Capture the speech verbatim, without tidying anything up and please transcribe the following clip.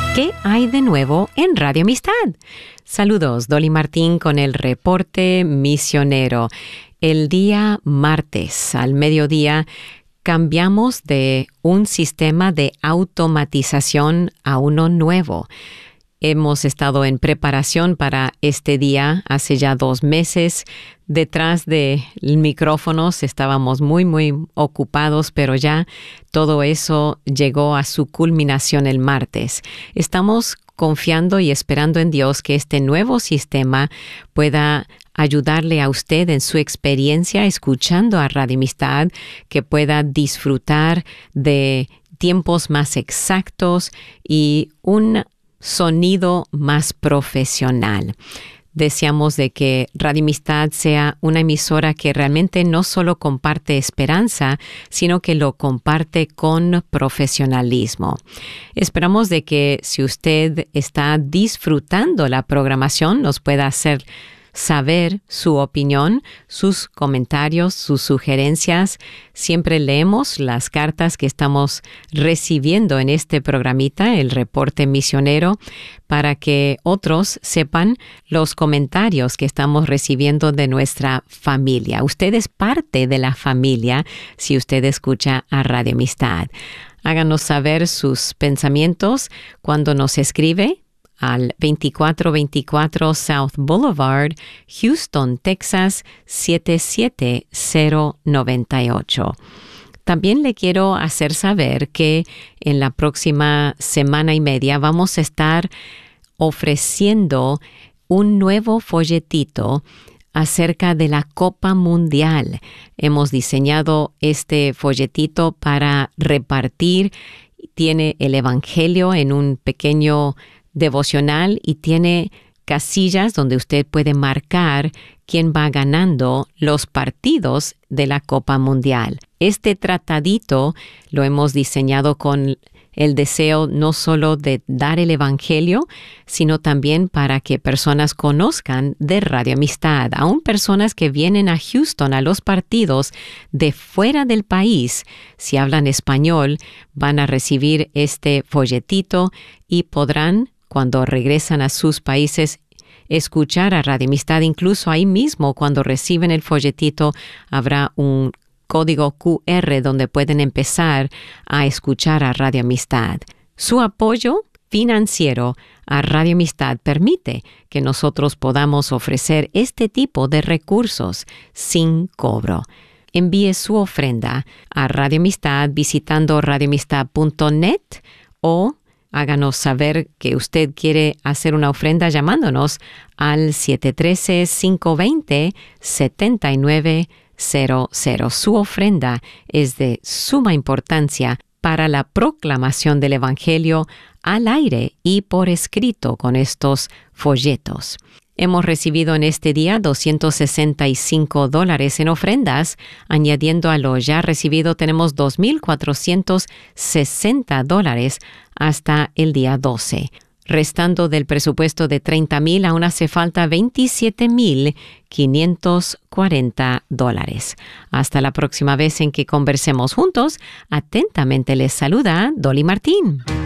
¿Qué hay de nuevo en Radio Amistad? Saludos, Dolly Martín con el reporte misionero. El día martes al mediodía cambiamos de un sistema de automatización a uno nuevo. Hemos estado en preparación para este día hace ya dos meses. Detrás del micrófonos estábamos muy, muy ocupados, pero ya todo eso llegó a su culminación el martes. Estamos confiando y esperando en Dios que este nuevo sistema pueda ayudarle a usted en su experiencia escuchando a Radio Amistad, que pueda disfrutar de tiempos más exactos y un sonido más profesional. Deseamos de que Radio Amistad sea una emisora que realmente no solo comparte esperanza, sino que lo comparte con profesionalismo. Esperamos de que si usted está disfrutando la programación, nos pueda hacer saber su opinión, sus comentarios, sus sugerencias. Siempre leemos las cartas que estamos recibiendo en este programita, el reporte misionero, para que otros sepan los comentarios que estamos recibiendo de nuestra familia. Usted es parte de la familia si usted escucha a Radio Amistad. Háganos saber sus pensamientos cuando nos escribe al veinticuatro veinticuatro South Boulevard, Houston, Texas, siete siete cero nueve ocho. También le quiero hacer saber que en la próxima semana y media vamos a estar ofreciendo un nuevo folletito acerca de la Copa Mundial. Hemos diseñado este folletito para repartir. Tiene el Evangelio en un pequeño devocional y tiene casillas donde usted puede marcar quién va ganando los partidos de la Copa Mundial. Este tratadito lo hemos diseñado con el deseo no solo de dar el Evangelio, sino también para que personas conozcan de Radio Amistad. Aún personas que vienen a Houston a los partidos de fuera del país, si hablan español, van a recibir este folletito y podrán, cuando regresan a sus países, escuchar a Radio Amistad. Incluso ahí mismo, cuando reciben el folletito, habrá un código Q R donde pueden empezar a escuchar a Radio Amistad. Su apoyo financiero a Radio Amistad permite que nosotros podamos ofrecer este tipo de recursos sin cobro. Envíe su ofrenda a Radio Amistad visitando radio amistad punto net o háganos saber que usted quiere hacer una ofrenda llamándonos al siete uno tres, cinco dos cero, siete nueve cero cero. Su ofrenda es de suma importancia para la proclamación del Evangelio al aire y por escrito con estos folletos. Hemos recibido en este día doscientos sesenta y cinco dólares en ofrendas. Añadiendo a lo ya recibido, tenemos dos mil cuatrocientos sesenta dólares hasta el día doce. Restando del presupuesto de treinta mil, aún hace falta veintisiete mil quinientos cuarenta dólares. Hasta la próxima vez en que conversemos juntos, atentamente les saluda Dolly Martín.